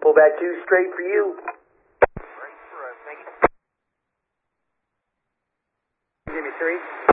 Pullback 2 straight for you. Great for us, thank you. Jimmy 3.